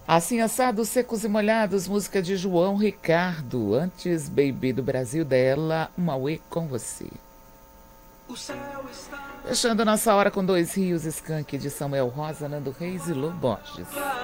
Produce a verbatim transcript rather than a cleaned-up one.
Assim, assados, secos e molhados, música de João Ricardo. Antes, Baby do Brasil dela, uma Uê com você. Fechando nossa hora com Dois Rios, Skank de Samuel Rosa, Nando Reis e Lô Borges.